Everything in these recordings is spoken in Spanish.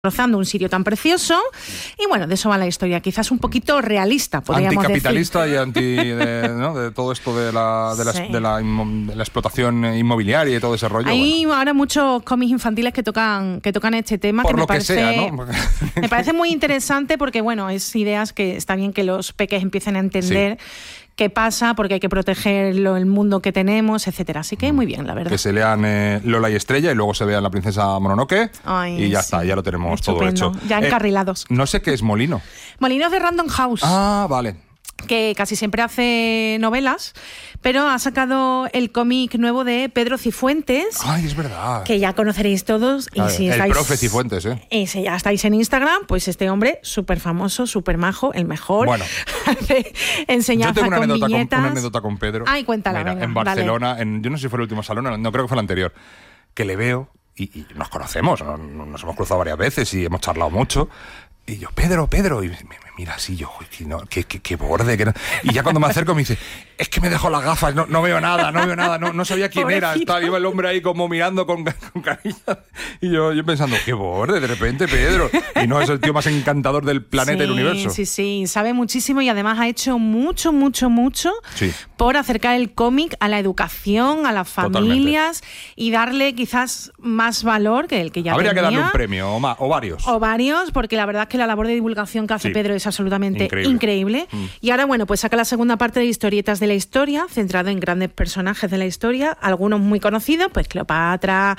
rozando un sitio tan precioso, y bueno, de eso va la historia, quizás un poquito realista, podríamos anticapitalista decir. ¿no? De todo esto de la explotación inmobiliaria y todo ese rollo. Hay ahora muchos cómics infantiles que tocan este tema, por que lo que sea, ¿no? me parece muy interesante, porque bueno, es ideas que está bien que los peques empiecen a entender. Sí. Qué pasa, porque hay que proteger el mundo que tenemos, etcétera. Así que muy bien, la verdad. Que se lean Lola y Estrella y luego se vean La Princesa Mononoke. Ay, y ya sí. está, ya lo tenemos Estupendo. todo hecho. Ya encarrilados. No sé qué es Molino. Molino es de Random House. Ah, vale. Que casi siempre hace novelas, pero ha sacado el cómic nuevo de Pedro Cifuentes. Ay, es verdad. Que ya conoceréis todos. Y si el estáis, profe Cifuentes, ¿eh? Y si ya estáis en Instagram, pues este hombre, súper famoso, súper majo, el mejor. Bueno. Enseñanza. Yo tengo una viñetas. anécdota con Pedro. Ay, cuéntala, Mira, venga, en Barcelona, yo no sé si fue el último salón, no creo que fue el anterior, que le veo y nos conocemos, nos hemos cruzado varias veces y hemos charlado mucho. Y yo, Pedro, y me mira así, yo, qué borde. Que no. Y ya cuando me acerco me dice, es que me dejo las gafas, no veo nada, no sabía quién era. Iba el hombre ahí como mirando con cariño. Y yo pensando, qué borde, de repente, Pedro. Y no es el tío más encantador del planeta y del universo. Sí, sabe muchísimo y además ha hecho mucho sí. por acercar el cómic a la educación, a las familias. Totalmente. Y darle quizás más valor que el que ya Habría tenía. que darle un premio o varios. O varios, porque la verdad es que la labor de divulgación que hace Pedro es absolutamente increíble. Y ahora, bueno, pues saca la segunda parte de Historietas de la Historia, centrado en grandes personajes de la historia, algunos muy conocidos, pues Cleopatra,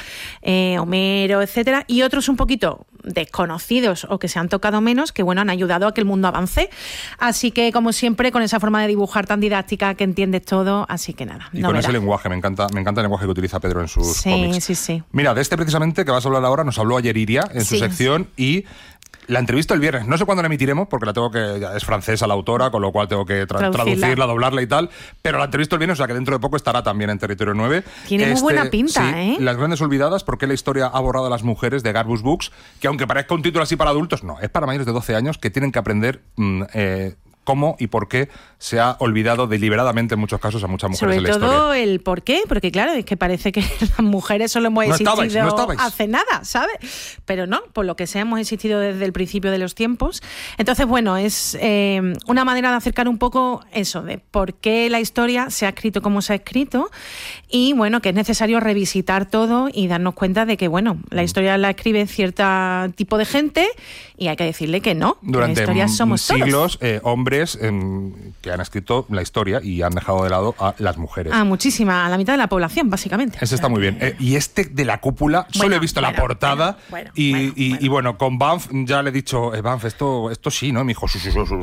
Homero, etcétera, y otros un poquito desconocidos o que se han tocado menos, que bueno, han ayudado a que el mundo avance. Así que, como siempre, con esa forma de dibujar tan didáctica que entiendes todo, así que nada. Y con ese lenguaje, me encanta el lenguaje que utiliza Pedro en sus cómics. Sí. Mira, de este precisamente que vas a hablar ahora, nos habló ayer Iria en su sección y la entrevista el viernes. No sé cuándo la emitiremos porque es francesa la autora, con lo cual tengo que traducirla, doblarla y tal, pero la entrevista el viernes, o sea que dentro de poco estará también en Territorio 9. Tiene muy buena pinta, ¿eh? Las grandes olvidadas, ¿por qué la historia ha borrado a las mujeres?, de Garbus Books, que aunque parezca un título así para adultos, no, es para mayores de 12 años que tienen que aprender cómo y por qué se ha olvidado deliberadamente en muchos casos a muchas mujeres en la historia. Sobre todo el por qué, porque claro, es que parece que las mujeres solo hemos existido hace nada, ¿sabes? Pero no, por lo que sea, hemos existido desde el principio de los tiempos. Entonces, bueno, es una manera de acercar un poco eso, de por qué la historia se ha escrito como se ha escrito, y bueno, que es necesario revisitar todo y darnos cuenta de que, bueno, la historia la escribe cierto tipo de gente y hay que decirle que no, durante que la historia somos siglos, todos. Hombres que han escrito la historia y han dejado de lado a las mujeres. A la mitad de la población, básicamente. Ese está muy bien. Y este de la cúpula, solo he visto la portada y bueno, con Banff ya le he dicho, Banff, esto sí, ¿no? Me dijo, sí.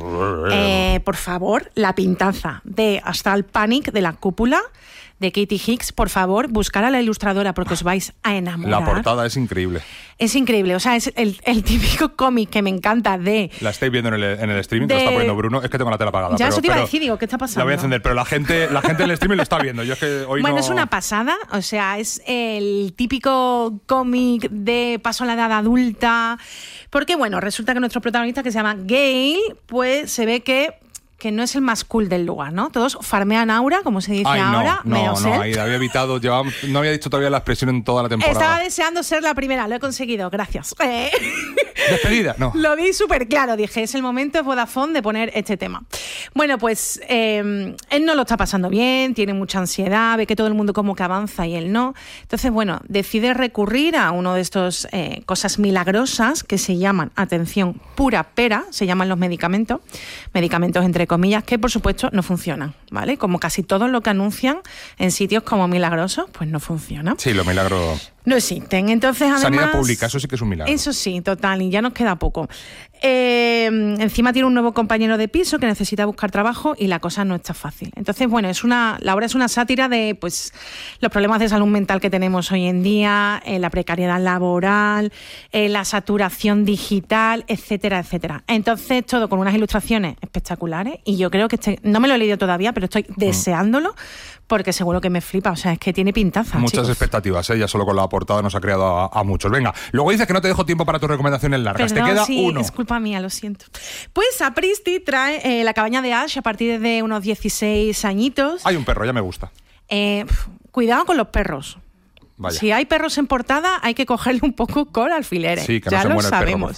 Por favor, la pintaza de Astral Panic de la cúpula de Katie Hicks, por favor, buscar a la ilustradora porque os vais a enamorar. La portada es increíble. Es increíble, o sea, es el típico cómic que me encanta de... La estáis viendo en el streaming, que lo está poniendo Bruno, es que tengo la tela apagada. Ya eso te iba a decir, digo, ¿qué está pasando? La voy a encender, pero la gente en el streaming lo está viendo. Yo es que hoy bueno, es una pasada, o sea, es el típico cómic de paso a la edad adulta, porque bueno, resulta que nuestro protagonista, que se llama Gale, pues se ve que no es el más cool del lugar, ¿no? Todos farmean aura, como se dice ahora. No, ahí había evitado, no había dicho todavía la expresión en toda la temporada. Estaba deseando ser la primera, lo he conseguido, gracias. Despedida, no. Lo vi súper claro, dije, es el momento, es Vodafone, de poner este tema. Bueno, pues él no lo está pasando bien, tiene mucha ansiedad, ve que todo el mundo como que avanza y él no. Entonces, bueno, decide recurrir a uno de estos cosas milagrosas que se llaman, atención, pura pera, se llaman los medicamentos entre comillas, que por supuesto no funcionan, ¿vale? Como casi todo lo que anuncian en sitios como milagrosos, pues no funciona. Sí, los milagros no existen. Entonces, además, sanidad pública, eso sí que es un milagro. Eso sí, total, y ya nos queda poco. Encima tiene un nuevo compañero de piso que necesita buscar trabajo y la cosa no está fácil. Entonces, bueno, la obra es una sátira de pues los problemas de salud mental que tenemos hoy en día, la precariedad laboral, la saturación digital, etcétera, etcétera. Entonces, todo con unas ilustraciones espectaculares y yo creo que no me lo he leído todavía, pero estoy deseándolo porque seguro que me flipa, o sea, es que tiene pintaza. Muchas chicos. expectativas, ya solo con la portada nos ha creado a muchos. Venga, luego dices que no te dejo tiempo para tus recomendaciones largas. Perdón, te queda uno. Es culpa mía, lo siento. Pues Sapristi trae La cabaña de Ash a partir de unos 16 añitos. Hay un perro, ya me gusta. Cuidado con los perros. Vaya. Si hay perros en portada, hay que cogerle un poco con alfileres. Sí, que ya no se lo muera el perro, sabemos. por